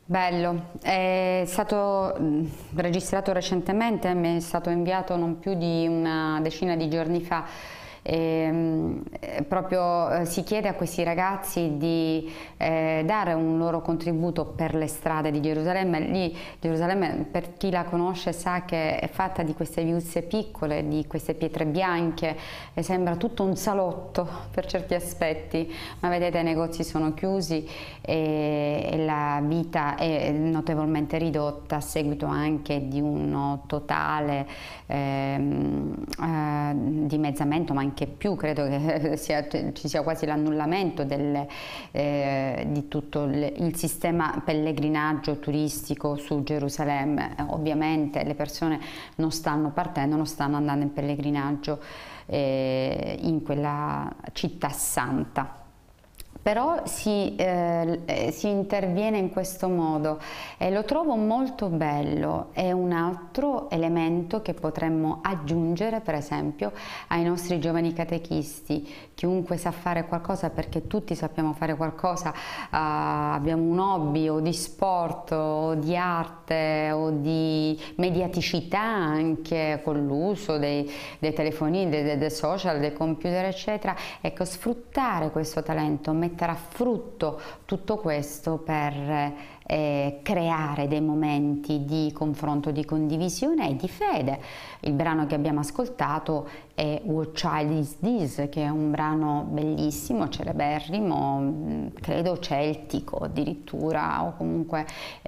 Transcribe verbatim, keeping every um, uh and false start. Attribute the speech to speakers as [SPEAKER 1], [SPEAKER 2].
[SPEAKER 1] Bello, è stato mh, registrato recentemente, mi è stato inviato non più di una decina di giorni fa. E, mh, eh, proprio eh, si chiede a questi ragazzi di eh, dare un loro contributo per le strade di Gerusalemme. Lì Gerusalemme, per chi la conosce, sa che è fatta di queste viuzze piccole, di queste pietre bianche, e sembra tutto un salotto per certi aspetti, ma vedete, i negozi sono chiusi e, e la vita è notevolmente ridotta a seguito anche di un totale ehm, eh, dimezzamento, ma anche più, credo che sia, ci sia quasi l'annullamento eh, di tutto il, il sistema pellegrinaggio turistico su Gerusalemme. Ovviamente le persone non stanno partendo, non stanno andando in pellegrinaggio eh, in quella città santa. Però si, eh, si interviene in questo modo e lo trovo molto bello. È un altro elemento che potremmo aggiungere, per esempio, ai nostri giovani catechisti. Chiunque sa fare qualcosa, perché tutti sappiamo fare qualcosa, uh, abbiamo un hobby o di sport o di arte o di mediaticità, anche con l'uso dei, dei telefonini, dei, dei social, dei computer, eccetera. Ecco, sfruttare questo talento, mettere a frutto tutto questo per eh, creare dei momenti di confronto, di condivisione e di fede. Il brano che abbiamo ascoltato è What Child Is This, che è un brano bellissimo, celeberrimo, credo celtico addirittura, o comunque